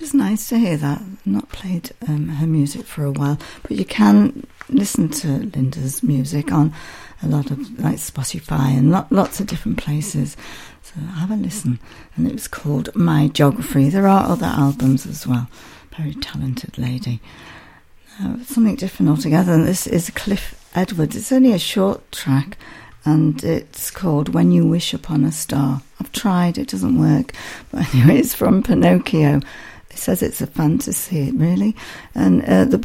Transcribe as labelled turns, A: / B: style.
A: was nice to hear that. I've not played her music for a while, but you can listen to Linda's music on a lot of like Spotify and lots of different places. So have a listen. And it was called My Geography. There are other albums as well. Very talented lady. Something different altogether. And this is Cliff Edwards. It's only a short track, and it's called When You Wish Upon a Star. I've tried, it doesn't work. But anyway, it's from Pinocchio. It says it's a fantasy, really. And the